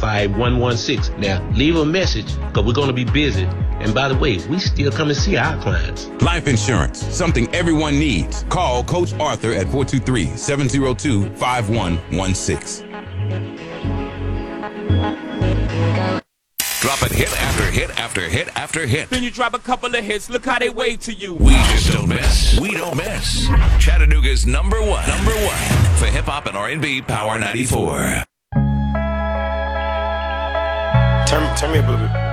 888-885-5116. Now, leave a message because we're going to be busy. And by the way, we still come and see our clients. Life insurance, something everyone needs. Call Coach Arthur at 423-702-5116. Dropping hit after hit after hit after hit. Then you drop a couple of hits, look how they wave to you. We just don't miss. We don't miss. Chattanooga's number one for hip-hop and R&B Power 94. Turn me up a little bit.